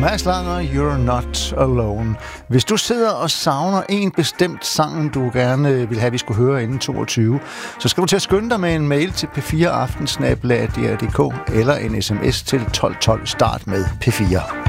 Mads Langer, You're Not Alone. Hvis du sidder og savner en bestemt sang, du gerne vil have, vi skulle høre inden 22, så skal du til at skynde dig med en mail til p4aften@dr.dk eller en sms til 1212 start med P4.